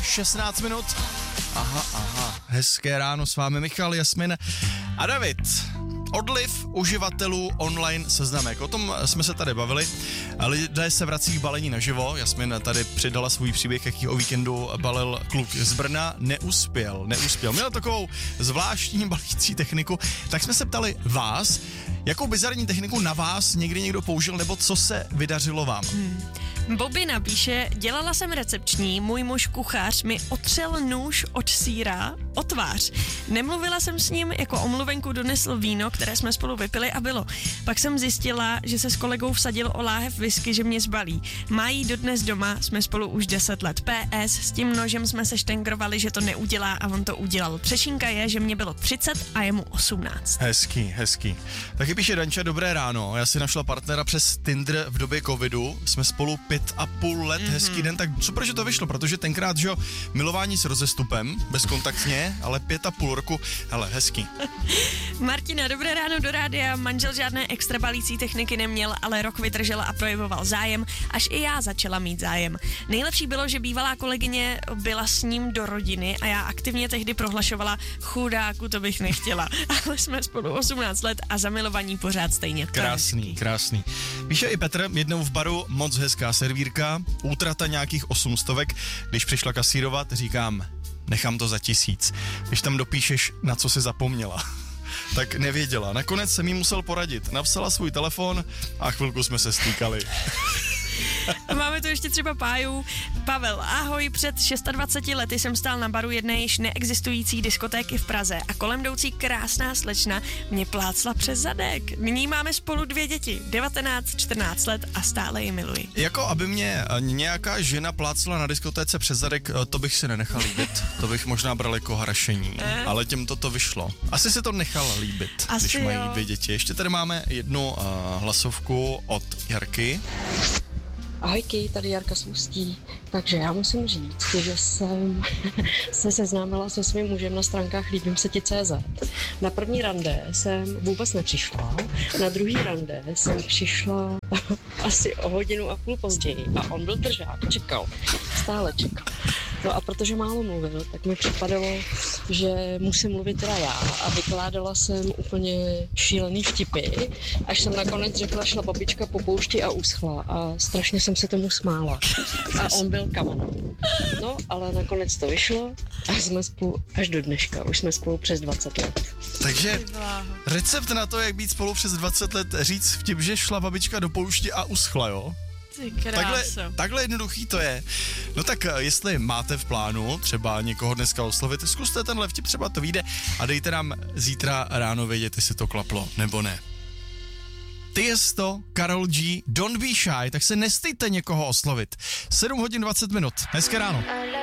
16 minut. Aha, hezké ráno, s vámi Michal, Jasmin a David. Odliv uživatelů online seznamek. O tom jsme se tady bavili. Lidé se vrací k balení naživo. Jasmin tady přidala svůj příběh, jaký o víkendu balil kluk z Brna. Neuspěl. Měl takovou zvláštní balící techniku. Tak jsme se ptali vás, jakou bizarní techniku na vás někdy někdo použil, nebo co se vydařilo vám? Bobby napíše, dělala jsem recepční, můj muž kuchař mi otřel nůž od sýra o tvář. Nemluvila jsem s ním, jako omluvenku donesl víno, které jsme spolu vypili a bylo. Pak jsem zjistila, že se s kolegou vsadil o láhev whisky, že mě zbalí. Má jí dodnes doma, jsme spolu už 10 let. PS, s tím nožem jsme se štengrovali, že to neudělá a on to udělal. Přešínka je, že mě bylo 30 a jemu 18. Hezký. Taky píše Danča, dobré ráno. Já si našla partnera přes Tinder v době covidu. Jsme spolu 5,5 let, hezký den, tak super, že to vyšlo, protože tenkrát, že jo, milování s rozestupem, bezkontaktně, ale 5,5 roku, hele, hezký. Martina, dobré ráno do rádia, manžel žádné extra balící techniky neměl, ale rok vydržela a projevoval zájem, až i já začala mít zájem. Nejlepší bylo, že bývalá kolegyně byla s ním do rodiny a já aktivně tehdy prohlašovala, chudáku, to bych nechtěla, ale jsme spolu 18 let a zamilovaní pořád stejně. Krásný. Píše i Petr, jednou v baru, moc hezká servírka, útrata nějakých 800, když přišla kasírovat, říkám, nechám to za 1000. Když tam dopíšeš, na co si zapomněla, tak nevěděla. Nakonec jsem jí musel poradit. Napsala svůj telefon a chvilku jsme se stýkali. A máme tu ještě třeba Páju. Pavel, ahoj, před 26 lety jsem stál na baru jedné již neexistující diskotéky v Praze a kolem jdoucí krásná slečna mě plácla přes zadek. Nyní máme spolu 2 děti, 19, 14 let a stále ji miluji. Jako aby mě nějaká žena plácla na diskotéce přes zadek, to bych si nenechal líbit. To bych možná bral jako harašení, ale těmto to vyšlo. Asi si to nechal líbit, když mají 2 děti. Ještě tady máme jednu hlasovku od Jarky. Ahojky, tady Jarka z Ústí. Takže já musím říct, že jsem se seznámila se svým mužem na stránkách líbimseti.cz. Na první rande jsem vůbec nepřišla, na druhý rande jsem přišla asi o 1,5 hodiny později a on byl držák, stále čekal. No a protože málo mluvil, tak mi připadalo, že musím mluvit teda já a vykládala jsem úplně šílený vtipy, až jsem nakonec řekla, šla babička po poušti a uschla a strašně jsem se tomu smála. A on byl kamarád. No, ale nakonec to vyšlo a jsme spolu až do dneška, už jsme spolu přes 20 let. Takže recept na to, jak být spolu přes 20 let, říct vtip, že šla babička do poušti a uschla, jo? Takhle jednoduchý to je. No tak jestli máte v plánu třeba někoho dneska oslovit, zkuste tenhle vtip, třeba to vyjde a dejte nám zítra ráno vědět, jestli to klaplo, nebo ne. Tiesto, Karol G, Don't Be Shy, tak se nestejte někoho oslovit. 7 hodin 20 minut. Hezké ráno.